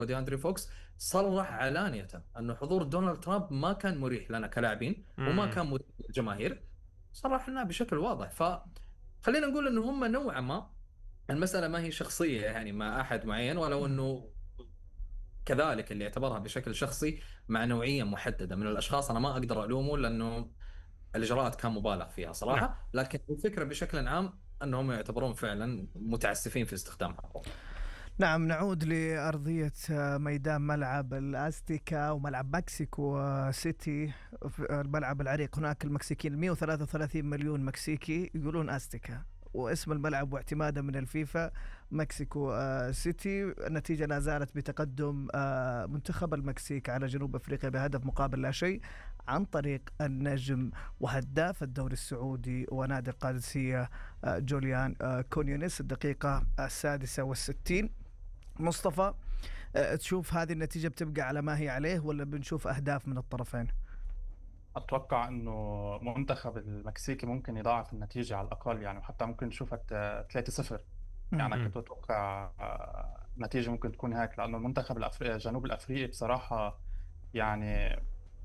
دي أندري فوكس صرح علانية أنه حضور دونالد ترامب ما كان مريح لنا كلاعبين وما امم. كان مريح للجماهير. صرح لنا بشكل واضح. فخلينا نقول أنه هم نوعا ما المسألة ما هي شخصية يعني مع أحد معين، ولو أنه كذلك اللي يعتبرها بشكل شخصي مع نوعية محددة من الأشخاص أنا ما أقدر ألومه، لأنه الإجراءات كان مبالغ فيها نعم. صراحة. لكن الفكرة بشكل عام أنهم يعتبرون فعلا متعسفين في استخدامها. نعم، نعود لأرضية ميدان ملعب الأستيكا وملعب مكسيكو سيتي. في الملعب العريق هناك المكسيكيين 133 مليون مكسيكي يقولون أستيكا، واسم الملعب واعتماده من الفيفا مكسيكو سيتي. النتيجة لا زالت بتقدم منتخب المكسيك على جنوب أفريقيا بهدف مقابل لا شيء، عن طريق النجم وهداف الدوري السعودي ونادي القادسية جوليان كونيونيس الدقيقة 66. مصطفى، تشوف هذه النتيجة بتبقى على ما هي عليه ولا بنشوف أهداف من الطرفين؟ أتوقع إنه منتخب المكسيكي ممكن يضاعف النتيجة على الأقل يعني، وحتى ممكن نشوفها 3-0. يعني أنا كنت أتوقع نتيجة ممكن تكون هيك، لأنه المنتخب الجنوب الأفريقي بصراحة يعني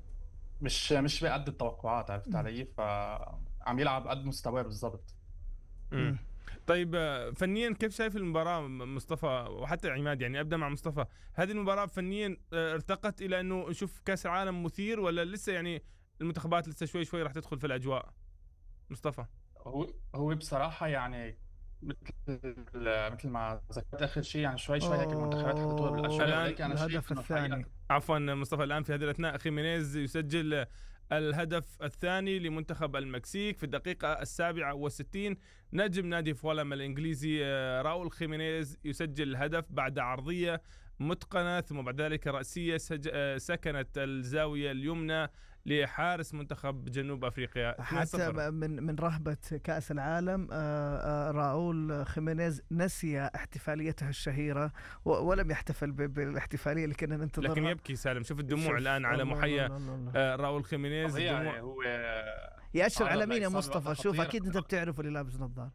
مش بقد التوقعات، عرفت علي؟ فعم يلعب قد مستواه بالضبط. مم. طيب، فنيا كيف شايف المباراة مصطفى وحتى عماد؟ يعني أبدأ مع مصطفى. هذه المباراة فنيا ارتقت إلى أنه نشوف كأس العالم مثير، ولا لسه يعني المنتخبات لسه شوي شوي راح تدخل في الأجواء؟ مصطفى. هو بصراحة يعني مثل مثل ما ذكرت آخر شيء، يعني شوي شوي هيك المنتخبات حتدخل بالأجواء، الآن ولكن أنا الهدف شايف إنه الثاني. الحقيقة عفوا مصطفى، الآن في هذه الأثناء خيمينيز يسجل الهدف الثاني لمنتخب المكسيك في الدقيقة 67. نجم نادي فولام الإنجليزي راؤول خيمينيز يسجل الهدف بعد عرضية متقنة، ثم بعد ذلك رأسية سكنت الزاوية اليمنى لحارس منتخب جنوب أفريقيا. حتى 2-0. من رهبة كأس العالم راؤول خيمينيز نسي احتفاليته الشهيرة ولم يحتفل بالاحتفالية اللي كنا ننتظرها. لكن يبكي سالم، شوف الدموع شوف، الآن على الله محيا الله الله الله. راؤول خيمينيز. طبيعي الدموع هو يأشر على تعرض مين يا لإصابة وقتها مصطفى؟ شوف خطيرة. أكيد أنت بتعرف اللي لابس نظارة.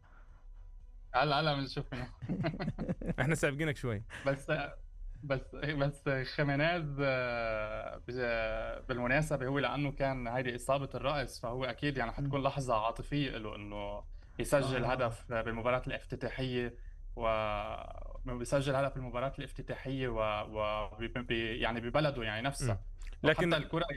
هلا بنشوف منه. احنا سابقينك شوي. بس بس خيمينيز بالمناسبة هو لأنه كان هيدي إصابة الرأس، فهو أكيد يعني حتكون لحظة عاطفية له إنه يسجل هدف بالمباراة الافتتاحية، وبيسجل هدف بالمباراة الافتتاحية يعني ببلده يعني م. نفسها. وحتى لكن الكرة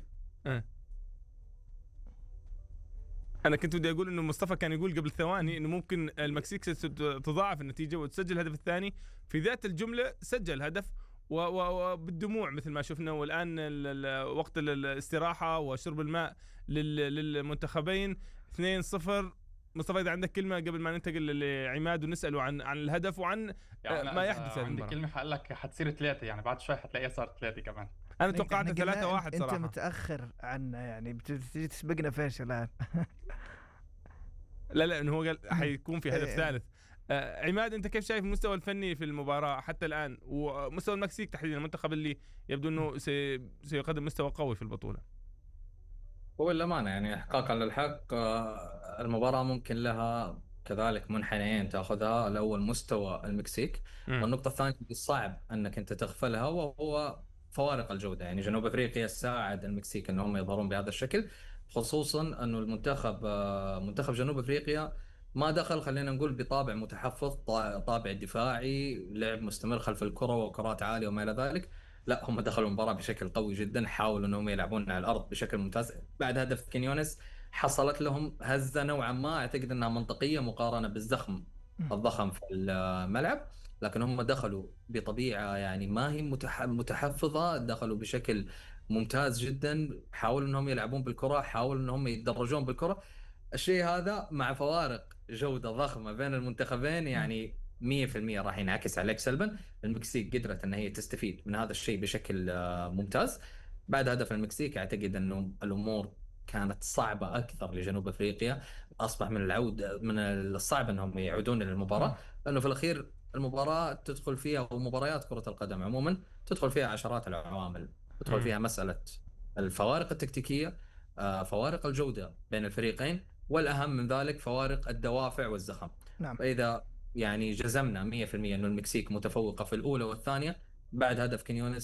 انا كنت بدي اقول انه مصطفى كان يقول قبل ثواني انه ممكن المكسيك تضاعف النتيجه وتسجل الهدف الثاني، في ذات الجمله سجل هدف وبالدموع مثل ما شفنا. والان وقت الاستراحه وشرب الماء للمنتخبين 2-0. مصطفى، اذا عندك كلمه قبل ما ننتقل لعماد ونساله عن الهدف وعن يعني ما يحدث هذه عندي المباراه. كلمة حقول لك حتصير 3، يعني بعد شوي حتلاقيها صارت 3 كمان. انا توقعت 3-1 أنت صراحه. متأخر عنا، يعني بتجي تسبقنا فيش الآن. لا انه هو قال حيكون في هدف ثالث. عماد، انت كيف شايف المستوى الفني في المباراه حتى الان، ومستوى المكسيك تحديدا، المنتخب اللي يبدو انه سيقدم مستوى قوي في البطوله؟ هو الأمانة يعني إحقاقا للحق المباراة ممكن لها كذلك منحنيين تأخذها. الأول مستوى المكسيك، امم. والنقطة الثانية اللي صعب أنك أنت تغفلها وهو فوارق الجودة. يعني جنوب أفريقيا ساعد المكسيك أنهم يظهرون بهذا الشكل، خصوصا أنه المنتخب منتخب جنوب أفريقيا ما دخل خلينا نقول بطابع متحفظ، طابع دفاعي، لعب مستمر خلف الكرة وكرات عالية وما إلى ذلك. لا، هم دخلوا المباراة بشكل قوي جدا، حاولوا انهم يلعبون على الارض بشكل ممتاز. بعد هدف كينيونس حصلت لهم هزة نوعا ما اعتقد انها منطقية مقارنة بالزخم الضخم في الملعب. لكن هم دخلوا بطبيعة يعني ما هي متحفظة، دخلوا بشكل ممتاز جدا، حاولوا انهم يلعبون بالكرة، حاولوا انهم يتدرجون بالكرة. الشيء هذا مع فوارق جودة ضخمة بين المنتخبين يعني 100% راح ينعكس عليك سلبا. المكسيك قدرت ان هي تستفيد من هذا الشيء بشكل ممتاز. بعد هدف المكسيك اعتقد انه الامور كانت صعبة اكثر لجنوب افريقيا. اصبح من الصعب انهم يعودون الى المباراة، لانه في الاخير المباراة تدخل فيها، ومباريات كرة القدم عموما تدخل فيها عشرات العوامل. تدخل امم. فيها مسألة الفوارق التكتيكية، فوارق الجودة بين الفريقين، والأهم من ذلك فوارق الدوافع والزخم. نعم. فإذا يعني جزمنا 100% أن المكسيك متفوقة في الأولى والثانية بعد هدف كينيونيس